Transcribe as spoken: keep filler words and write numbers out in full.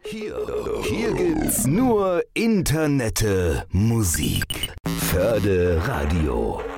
Hier, hier gibt's nur Internette Musik. Förde Radio.